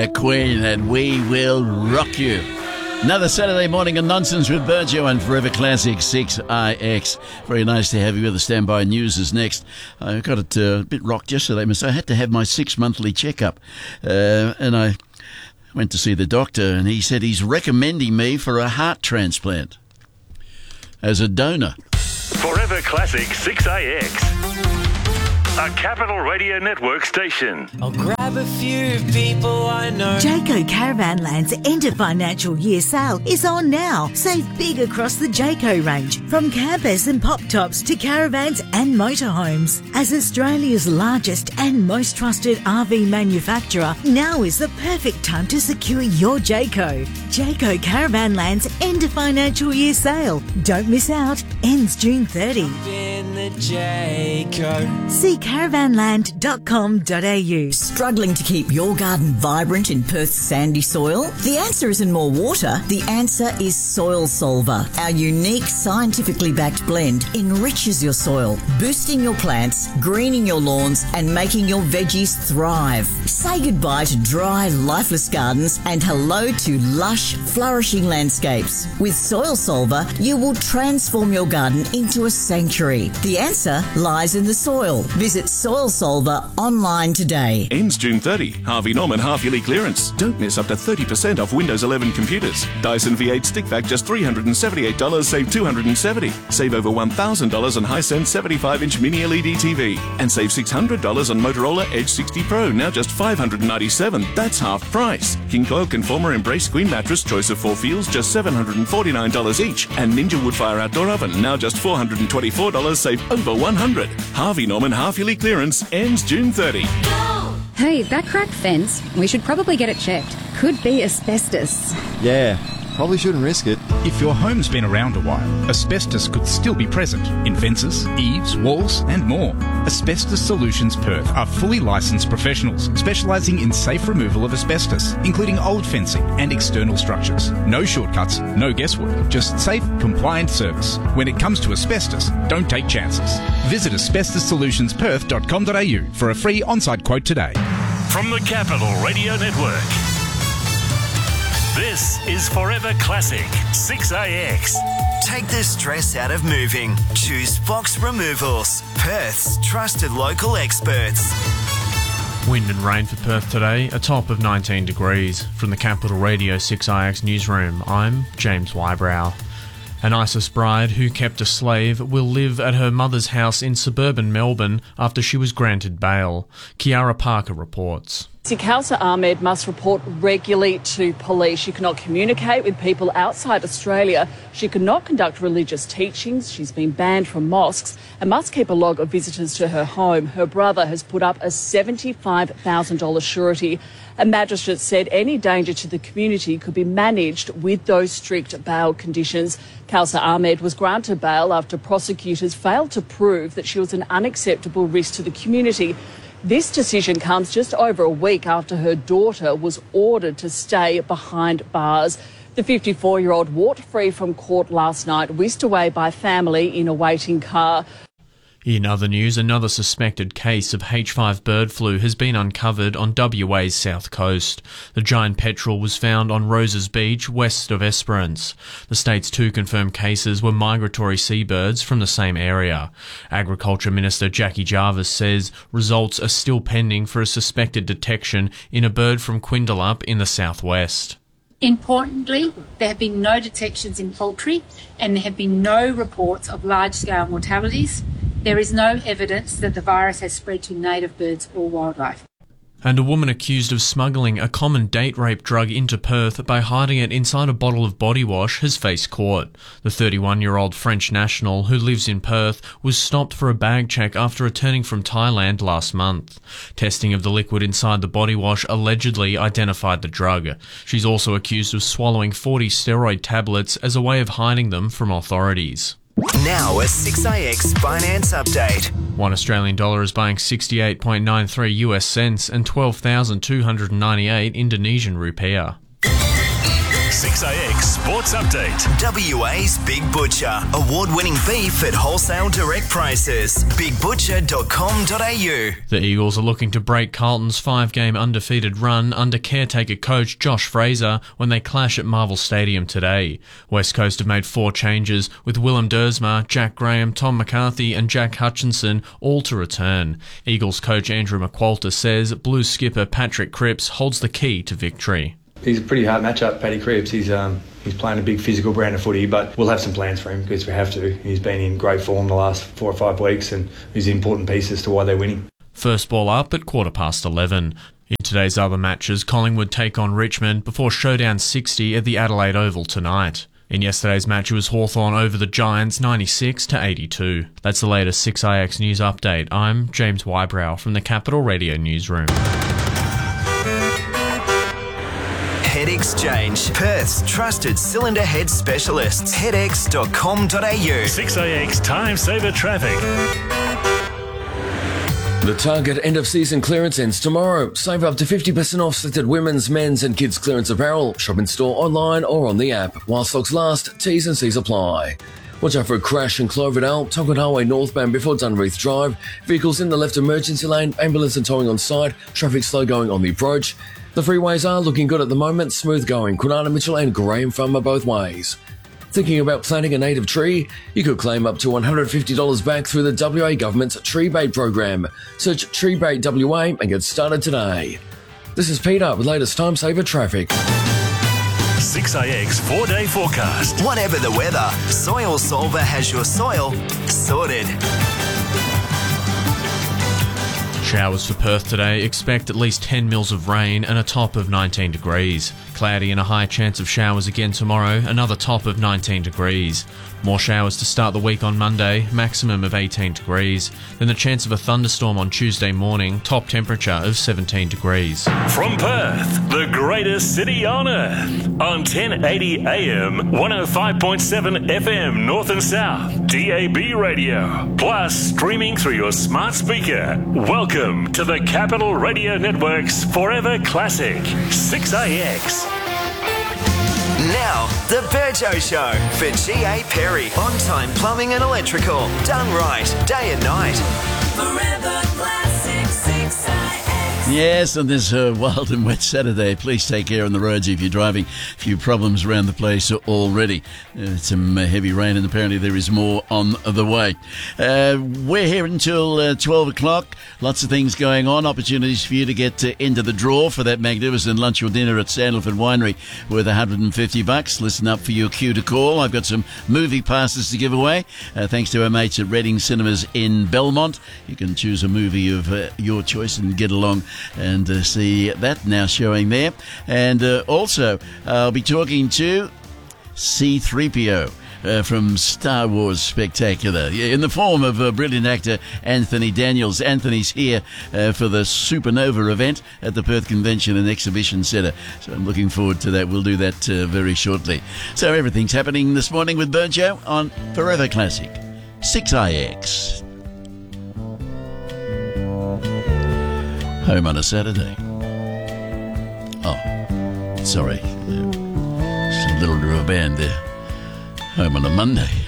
the Queen, and we will rock you. Another Saturday morning of nonsense with Burjo and Forever Classic 6IX. Very nice to have you with us. Standby News is next. I got it a bit rocked yesterday, so I had to have my 6 monthly checkup. And I went to see the doctor, and he said he's recommending me for a heart transplant as a donor. Forever Classic 6IX. A Capital Radio Network station. I'll grab a few people I know. Jayco Caravanland's end of financial year sale is on now. Save big across the Jayco range, from campers and pop tops to caravans and motorhomes. As Australia's largest and most trusted RV manufacturer, now is the perfect time to secure your Jayco. Jayco Caravanland's end of financial year sale. Don't miss out. Ends June 30. In the Jayco. See caravanland.com.au. Struggling to keep your garden vibrant in Perth's sandy soil? The answer isn't more water. The answer is Soil Solver. Our unique, scientifically backed blend enriches your soil, boosting your plants, greening your lawns, and making your veggies thrive. Say goodbye to dry, lifeless gardens and hello to lush, flourishing landscapes. With Soil Solver, you will transform your garden into a sanctuary. The answer lies in the soil. Visit Soil Solver online today. Ends June 30. Harvey Norman half-yearly clearance. Don't miss up to 30% off Windows 11 computers. Dyson V8 stick vac just $378, save $270. Save over $1,000 on Hisense 75-inch mini LED TV. And save $600 on Motorola Edge 60 Pro, now just $597. That's half price. King Coil Conformer Embrace Queen Mattress, choice of 4 feels, just $749 each. And Ninja Woodfire Outdoor Oven, now just $424, save over $100. Harvey Norman half-yearly clearance ends June 30. Hey, that cracked fence, we should probably get it checked. Could be asbestos. Yeah, probably shouldn't risk it. If your home's been around a while, asbestos could still be present in fences, eaves, walls and more. Asbestos Solutions Perth are fully licensed professionals specialising in safe removal of asbestos, including old fencing and external structures. No shortcuts, no guesswork, just safe, compliant service. When it comes to asbestos, don't take chances. Visit asbestossolutionsperth.com.au for a free on-site quote today. From the Capital Radio Network, this is Forever Classic 6IX. Take the stress out of moving. Choose Fox Removals, Perth's trusted local experts. Wind and rain for Perth today, a top of 19 degrees. From the Capital Radio 6IX newsroom, I'm James Wybrow. An ISIS bride who kept a slave will live at her mother's house in suburban Melbourne after she was granted bail. Kiara Parker reports. Kausar Ahmed must report regularly to police. She cannot communicate with people outside Australia. She cannot conduct religious teachings. She's been banned from mosques and must keep a log of visitors to her home. Her brother has put up a $75,000 surety. A magistrate said any danger to the community could be managed with those strict bail conditions. Kausar Ahmed was granted bail after prosecutors failed to prove that she was an unacceptable risk to the community. This decision comes just over a week after her daughter was ordered to stay behind bars. The 54-year-old walked free from court last night, whisked away by family in a waiting car. In other news, another suspected case of H5 bird flu has been uncovered on WA's south coast. The giant petrel was found on Roses Beach, west of Esperance. The state's 2 confirmed cases were migratory seabirds from the same area. Agriculture Minister Jackie Jarvis says results are still pending for a suspected detection in a bird from Quindalup in the southwest. Importantly, there have been no detections in poultry and there have been no reports of large-scale mortalities. There is no evidence that the virus has spread to native birds or wildlife. And a woman accused of smuggling a common date rape drug into Perth by hiding it inside a bottle of body wash has faced court. The 31-year-old French national who lives in Perth was stopped for a bag check after returning from Thailand last month. Testing of the liquid inside the body wash allegedly identified the drug. She's also accused of swallowing 40 steroid tablets as a way of hiding them from authorities. Now a 6IX finance update. One Australian dollar is buying 68.93 US cents and 12,298 Indonesian rupiah. 6AX Sports Update. WA's Big Butcher. Award-winning beef at wholesale direct prices. BigButcher.com.au. The Eagles are looking to break Carlton's 5-game undefeated run under caretaker coach Josh Fraser when they clash at Marvel Stadium today. West Coast have made 4 changes, with Willem Dersma, Jack Graham, Tom McCarthy and Jack Hutchinson all to return. Eagles coach Andrew McQualter says Blues skipper Patrick Cripps holds the key to victory. He's a pretty hard matchup, Paddy Cripps. He's playing a big physical brand of footy, but we'll have some plans for him because we have to. He's been in great form the last 4 or 5 weeks and he's an important piece as to why they're winning. First ball up at 11:15. In today's other matches, Collingwood take on Richmond before Showdown 60 at the Adelaide Oval tonight. In yesterday's match, it was Hawthorn over the Giants 96-82. That's the latest 6IX News Update. I'm James Wybrow from the Capital Radio Newsroom. Head Exchange, Perth's trusted cylinder head specialists. Headex.com.au. 6AX Time Saver Traffic. The Target end-of-season clearance ends tomorrow. Save up to 50% off selected women's, men's and kids' clearance apparel. Shop in store, online or on the app. While stocks last, T's and C's apply. Watch out for a crash in Cloverdale, Tonkin Highway northbound before Dunreath Drive. Vehicles in the left emergency lane, ambulance and towing on site, traffic slow going on the approach. The freeways are looking good at the moment, smooth going. Kwinana Mitchell and Graham Farmer both ways. Thinking about planting a native tree? You could claim up to $150 back through the WA Government's Tree Bait program. Search Tree Bait WA and get started today. This is Peter with latest Time Saver Traffic. 6AX 4-day forecast. Whatever the weather, Soil Solver has your soil sorted. Showers for Perth today. Expect at least 10 mils of rain and a top of 19 degrees. Cloudy and a high chance of showers again tomorrow, another top of 19 degrees. More showers to start the week on Monday, maximum of 18 degrees. Then the chance of a thunderstorm on Tuesday morning, top temperature of 17 degrees. From Perth, the greatest city on earth. On 1080 AM, 105.7 FM North and South, DAB radio. Plus streaming through your smart speaker. Welcome to the Capital Radio Network's Forever Classic, 6AX. Now, the Burjo Show for G.A. Perry. On-time plumbing and electrical. Done right, day and night. Forever Classic 6IX. Yes, on this wild and wet Saturday, please take care on the roads if you're driving. A few problems around the place already. Some heavy rain, and apparently there is more on the way. We're here until 12 o'clock. Lots of things going on. Opportunities for you to get into the draw for that magnificent lunch or dinner at Sandalford Winery worth $150. Listen up for your cue to call. I've got some movie passes to give away. Thanks to our mates at Reading Cinemas in Belmont. You can choose a movie of your choice and get along and see that now showing there. And also, I'll be talking to C-3PO from Star Wars Spectacular, in the form of brilliant actor Anthony Daniels. Anthony's here for the Supernova event at the Perth Convention and Exhibition Centre, so I'm looking forward to that. We'll do that very shortly. So everything's happening this morning with Burjo on Forever Classic 6IX. Home on a Saturday. Oh, sorry. Just a little bit of a band there. Home on a Monday.